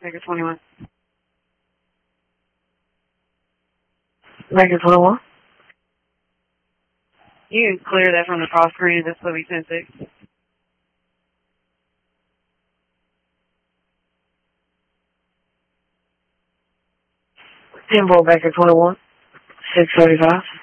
Baker 21. Baker 21. You can clear that from the cross screen. This will be 10-6. Tempo Baker 21. 635.